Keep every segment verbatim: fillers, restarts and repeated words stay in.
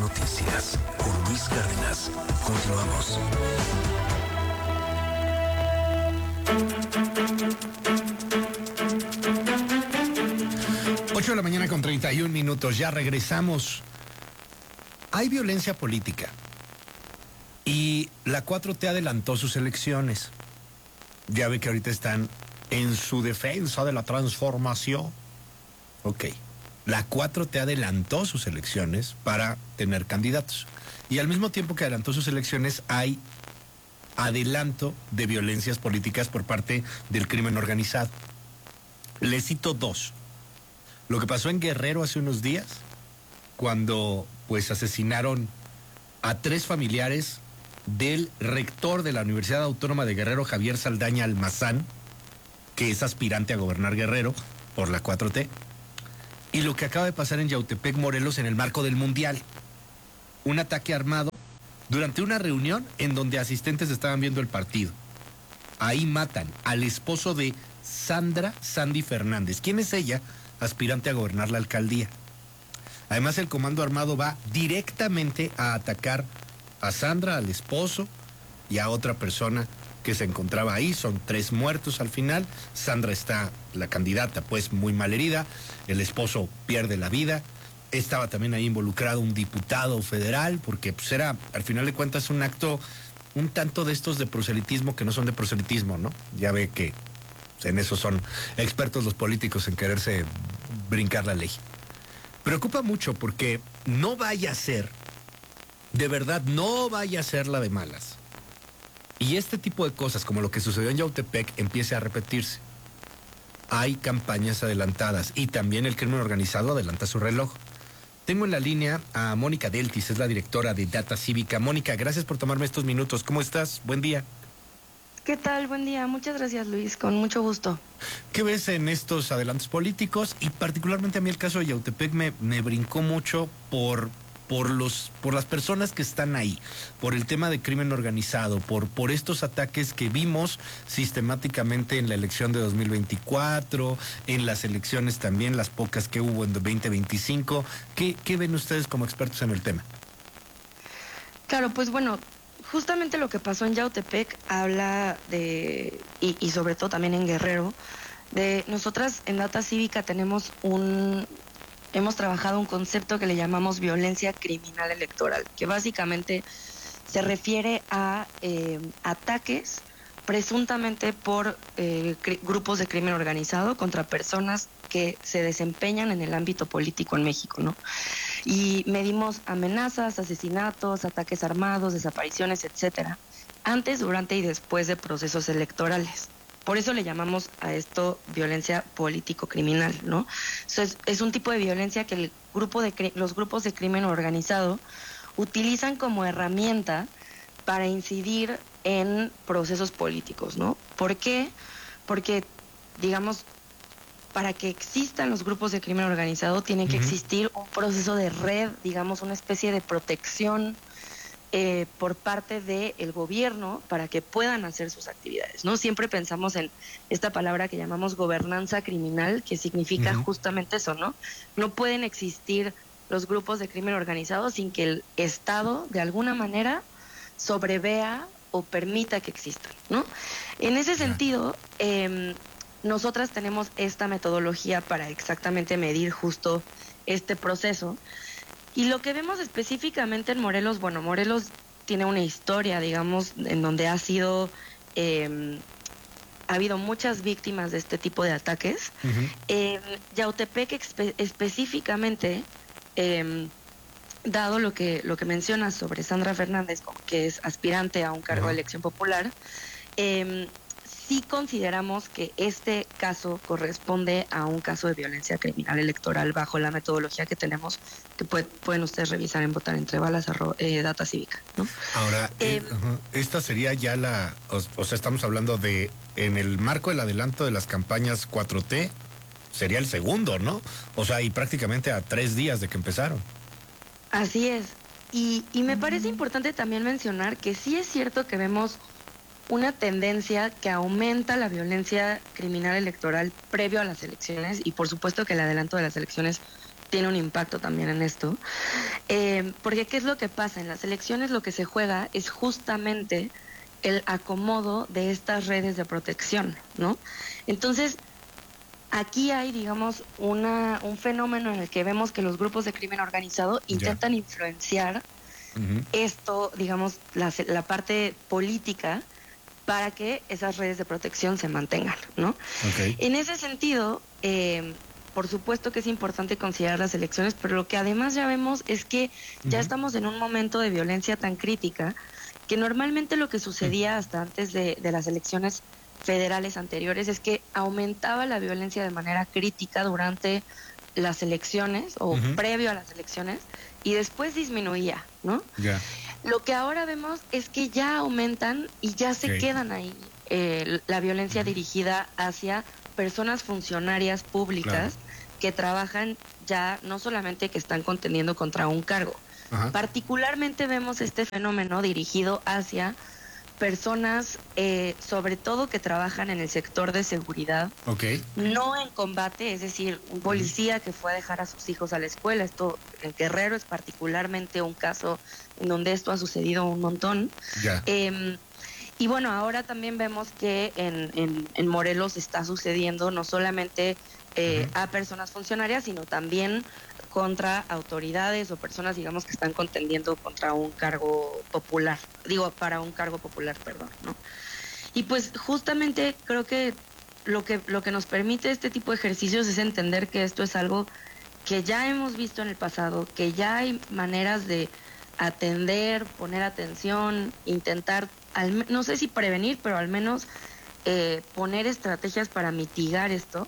Noticias con Luis Cárdenas. Continuamos. ocho de la mañana con treinta y un minutos, ya regresamos. Hay violencia política y la cuatro T adelantó sus elecciones. Ya ve que ahorita están en su defensa de la transformación. Ok, la cuatro T adelantó sus elecciones para tener candidatos. Y al mismo tiempo que adelantó sus elecciones, hay adelanto de violencias políticas por parte del crimen organizado. Les cito dos. Lo que pasó en Guerrero hace unos días, cuando pues asesinaron a tres familiares del rector de la Universidad Autónoma de Guerrero, Javier Saldaña Almazán, que es aspirante a gobernar Guerrero por la cuatro T. Y lo que acaba de pasar en Yautepec, Morelos, en el marco del Mundial. Un ataque armado durante una reunión en donde asistentes estaban viendo el partido. Ahí matan al esposo de Sandra Sandy Fernández. ¿Quién es ella? Aspirante a gobernar la alcaldía. Además, el comando armado va directamente a atacar a Sandra, al esposo y a otra persona que se encontraba ahí. Son tres muertos al final. Sandra está, la candidata, pues muy mal herida. El esposo pierde la vida. Estaba también ahí involucrado un diputado federal, porque pues era, al final de cuentas, un acto un tanto de estos de proselitismo que no son de proselitismo, ¿no? Ya ve que en eso son expertos los políticos, en quererse brincar la ley. Preocupa mucho porque no vaya a ser, de verdad, no vaya a ser la de malas. Y este tipo de cosas, como lo que sucedió en Yautepec, empiece a repetirse. Hay campañas adelantadas y también el crimen organizado adelanta su reloj. Tengo en la línea a Mónica Deltis, es la directora de Data Cívica. Mónica, gracias por tomarme estos minutos. ¿Cómo estás? Buen día. ¿Qué tal? Buen día. Muchas gracias, Luis. Con mucho gusto. ¿Qué ves en estos adelantos políticos? Y particularmente a mí el caso de Yautepec me, me brincó mucho por, por, los, por las personas que están ahí, por el tema de crimen organizado, por, por estos ataques que vimos sistemáticamente en la elección de dos mil veinticuatro, en las elecciones también, las pocas que hubo en veinte veinticinco. ¿Qué, qué ven ustedes como expertos en el tema? Claro, pues bueno, justamente lo que pasó en Yautepec habla de, y, y sobre todo también en Guerrero, de nosotras en Data Cívica tenemos un, hemos trabajado un concepto que le llamamos violencia criminal electoral, que básicamente se refiere a eh, ataques presuntamente por eh, grupos de crimen organizado contra personas que se desempeñan en el ámbito político en México, ¿no? Y medimos amenazas, asesinatos, ataques armados, desapariciones, etcétera, antes, durante y después de procesos electorales. Por eso le llamamos a esto violencia político-criminal, ¿no? So, es, es un tipo de violencia que el grupo de, los grupos de crimen organizado utilizan como herramienta para incidir en procesos políticos, ¿no? ¿Por qué? Porque, digamos, para que existan los grupos de crimen organizado tiene que uh-huh. existir un proceso de red, digamos, una especie de protección eh, por parte del gobierno para que puedan hacer sus actividades, ¿no? Siempre pensamos en esta palabra que llamamos gobernanza criminal, que significa uh-huh. justamente eso, ¿no? No pueden existir los grupos de crimen organizado sin que el Estado, de alguna manera, sobrevea o permita que existan, ¿no? En ese sentido, eh, nosotras tenemos esta metodología para exactamente medir justo este proceso. Y lo que vemos específicamente en Morelos, bueno, Morelos tiene una historia, digamos, en donde ha sido, eh, ha habido muchas víctimas de este tipo de ataques. Uh-huh. Eh, Yautepec espe- específicamente, eh, dado lo que, lo que mencionas sobre Sandra Fernández, que es aspirante a un cargo uh-huh. de elección popular, eh, sí consideramos que este caso corresponde a un caso de violencia criminal electoral bajo la metodología que tenemos, que puede, pueden ustedes revisar en Votar Entre Balas, arro, eh, Data Cívica, ¿no? Ahora, eh, eh, uh-huh. esta sería ya la, o, o sea, estamos hablando de, en el marco del adelanto de las campañas cuatro T, sería el segundo, ¿no? O sea, y prácticamente a tres días de que empezaron. Así es. Y, y me parece importante también mencionar que sí es cierto que vemos una tendencia que aumenta la violencia criminal electoral previo a las elecciones, y por supuesto que el adelanto de las elecciones tiene un impacto también en esto. Eh, porque ¿qué es lo que pasa? En las elecciones lo que se juega es justamente el acomodo de estas redes de protección, ¿no? Entonces, aquí hay, digamos, una, un fenómeno en el que vemos que los grupos de crimen organizado intentan yeah. influenciar uh-huh. esto, digamos, la, la parte política para que esas redes de protección se mantengan, ¿no? Okay. En ese sentido, eh, por supuesto que es importante considerar las elecciones, pero lo que además ya vemos es que uh-huh. ya estamos en un momento de violencia tan crítica que normalmente lo que sucedía hasta antes de, de las elecciones federales anteriores es que aumentaba la violencia de manera crítica durante las elecciones o uh-huh. previo a las elecciones y después disminuía, ¿no? Yeah. Lo que ahora vemos es que ya aumentan y ya se okay. quedan ahí eh, la violencia uh-huh. dirigida hacia personas funcionarias públicas claro. que trabajan ya no solamente que están contendiendo contra un cargo. Uh-huh. Particularmente vemos este fenómeno dirigido hacia personas, eh, sobre todo que trabajan en el sector de seguridad, okay. no en combate, es decir, un policía uh-huh. que fue a dejar a sus hijos a la escuela. Esto en Guerrero es particularmente un caso en donde esto ha sucedido un montón. Yeah. Eh, y bueno, ahora también vemos que en, en, en Morelos está sucediendo no solamente eh, uh-huh. a personas funcionarias, sino también contra autoridades o personas, digamos, que están contendiendo contra un cargo popular, digo, para un cargo popular, perdón, ¿no? Y pues justamente creo que lo que lo que nos permite este tipo de ejercicios es entender que esto es algo que ya hemos visto en el pasado, que ya hay maneras de atender, poner atención, intentar, al, no sé si prevenir, pero al menos eh, poner estrategias para mitigar esto.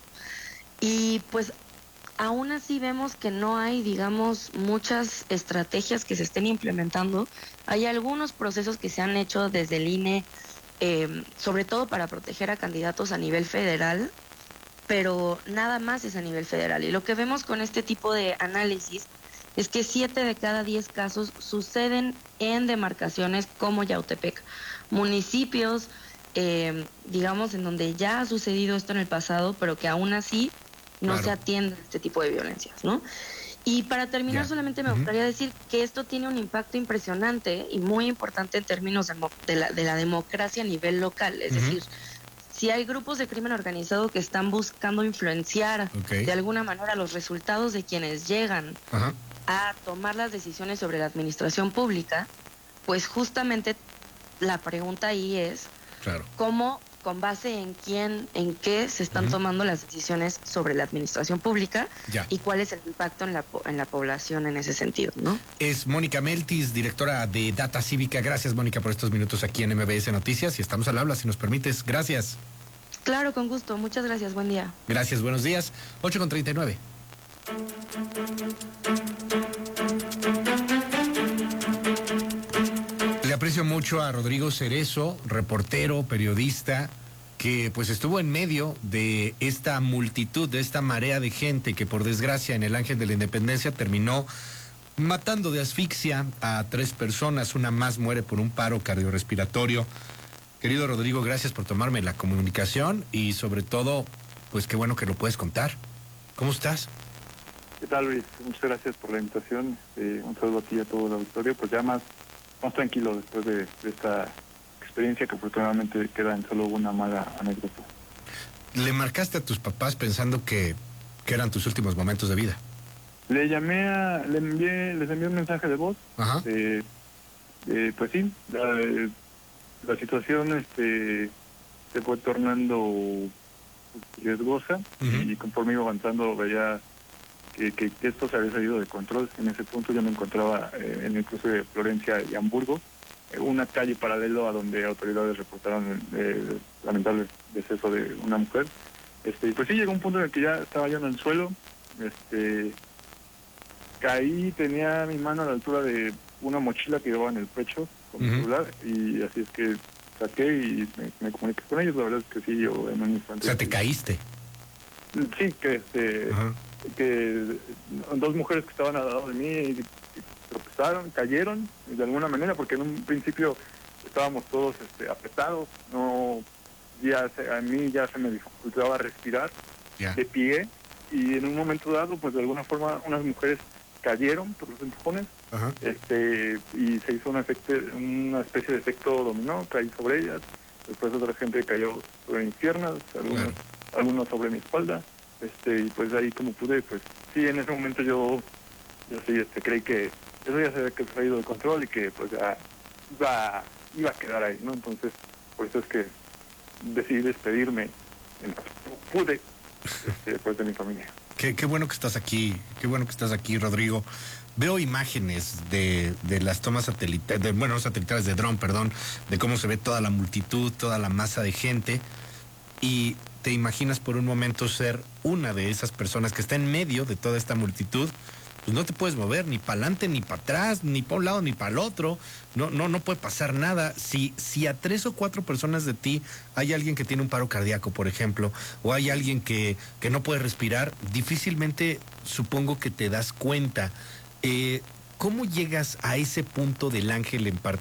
Y pues aún así vemos que no hay, digamos, muchas estrategias que se estén implementando. Hay algunos procesos que se han hecho desde el I N E, eh, sobre todo para proteger a candidatos a nivel federal, pero nada más es a nivel federal. Y lo que vemos con este tipo de análisis es que siete de cada diez casos suceden en demarcaciones como Yautepec, municipios, eh, digamos, en donde ya ha sucedido esto en el pasado, pero que aún así no claro. se atiende este tipo de violencias, ¿no? Y para terminar, yeah. solamente me gustaría uh-huh. decir que esto tiene un impacto impresionante y muy importante en términos de, de, la, de la democracia a nivel local. Es uh-huh. decir, si hay grupos de crimen organizado que están buscando influenciar okay. de alguna manera los resultados de quienes llegan uh-huh. a tomar las decisiones sobre la administración pública, pues justamente la pregunta ahí es claro. ¿cómo, con base en quién, en qué se están uh-huh. tomando las decisiones sobre la administración pública ya. y cuál es el impacto en la, en la población en ese sentido, ¿no? Es Mónica Meltis, directora de Data Cívica. Gracias, Mónica, por estos minutos aquí en M B S Noticias y estamos al habla, si nos permites. Gracias. Claro, con gusto. Muchas gracias. Buen día. Gracias, buenos días. ocho con treinta y nueve. Le aprecio mucho a Rodrigo Cerezo, reportero, periodista, que pues estuvo en medio de esta multitud, de esta marea de gente que por desgracia en el Ángel de la Independencia terminó matando de asfixia a tres personas. Una más muere por un paro cardiorrespiratorio. Querido Rodrigo, gracias por tomarme la comunicación y sobre todo, pues qué bueno que lo puedes contar. ¿Cómo estás? ¿Qué tal, Luis? Muchas gracias por la invitación. Eh, un saludo a ti y a todo el auditorio. Pues ya más, más tranquilo después de, de esta experiencia que afortunadamente queda en solo una mala anécdota. ¿Le marcaste a tus papás pensando que, que eran tus últimos momentos de vida? Le llamé a... Le envié, les envié un mensaje de voz. Ajá. Eh, eh, pues sí, la, la situación este se fue tornando riesgosa uh-huh. y conforme iba avanzando veía que, que, que esto se había salido de control. En ese punto yo me encontraba eh, en el cruce de Florencia y Hamburgo, eh, una calle paralelo a donde autoridades reportaron el, el lamentable deceso de una mujer. Este, y pues sí, llegó un punto en el que ya estaba yo en el suelo, este caí, tenía mi mano a la altura de una mochila que llevaba en el pecho con uh-huh. mi celular, y así es que saqué y me, me comuniqué con ellos. La verdad es que sí, yo en un instante... O sea, ¿te caíste? Sí, que este uh-huh. que dos mujeres que estaban al lado de mí y, y tropezaron, cayeron de alguna manera, porque en un principio estábamos todos este, apretados, no, ya se, a mí ya se me dificultaba respirar yeah. de pie, y en un momento dado, pues de alguna forma unas mujeres cayeron por los empujones. Ajá. este y se hizo una, efecto, una especie de efecto dominó, caí sobre ellas, después otra gente cayó sobre mis piernas, algunos, claro. algunos sobre mi espalda, este y pues ahí como pude, pues sí, en ese momento yo, yo sí este, creí que eso ya se había caído de control y que pues ya iba, iba a quedar ahí, ¿no? Entonces, por eso es que decidí despedirme, en pude, este, pues de mi familia. Qué, qué bueno que estás aquí, qué bueno que estás aquí, Rodrigo. Veo imágenes de, de las tomas satelitales, de, bueno, satelitales de dron, perdón, de cómo se ve toda la multitud, toda la masa de gente, y te imaginas por un momento ser una de esas personas que está en medio de toda esta multitud. Pues no te puedes mover ni para adelante, ni para atrás, ni para un lado, ni para el otro. No, no, no puede pasar nada. Si, si a tres o cuatro personas de ti hay alguien que tiene un paro cardíaco, por ejemplo, o hay alguien que, que no puede respirar, difícilmente supongo que te das cuenta. Eh, ¿Cómo llegas a ese punto del ángel en particular?